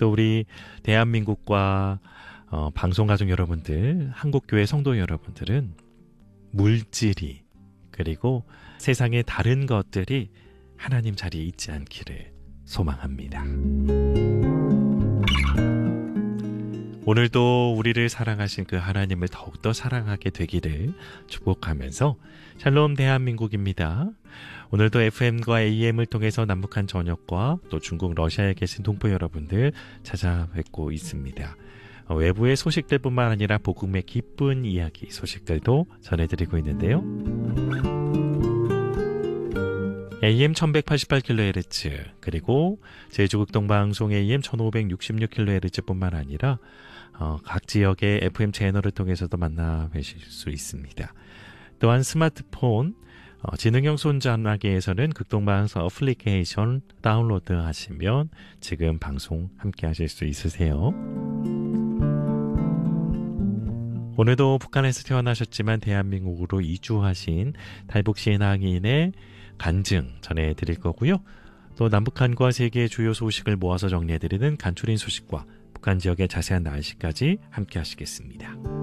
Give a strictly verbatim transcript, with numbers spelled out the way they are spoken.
또 우리 대한민국과 어, 방송가족 여러분들, 한국교회 성도 여러분들은 물질이 그리고 세상의 다른 것들이 하나님 자리에 있지 않기를 소망합니다. 오늘도 우리를 사랑하신 그 하나님을 더욱더 사랑하게 되기를 축복하면서 샬롬 대한민국입니다. 오늘도 에프엠과 에이엠을 통해서 남북한 전역과 또 중국 러시아에 계신 동포 여러분들 찾아뵙고 있습니다. 외부의 소식들 뿐만 아니라 복음의 기쁜 이야기 소식들도 전해드리고 있는데요. 에이엠 천백팔십팔 킬로헤르츠 그리고 제주극동방송 에이엠 천오백육십육 킬로헤르츠 뿐만 아니라 어, 각 지역의 에프엠 채널을 통해서도 만나 뵈실 수 있습니다. 또한 스마트폰 어, 지능형 손전화기에서는 극동방송 어플리케이션 다운로드 하시면 지금 방송 함께 하실 수 있으세요. 오늘도 북한에서 태어나셨지만 대한민국으로 이주하신 탈북신앙인의 간증 전해드릴 거고요. 또 남북한과 세계의 주요 소식을 모아서 정리해드리는 간추린 소식과 북한 지역의 자세한 날씨까지 함께 하시겠습니다.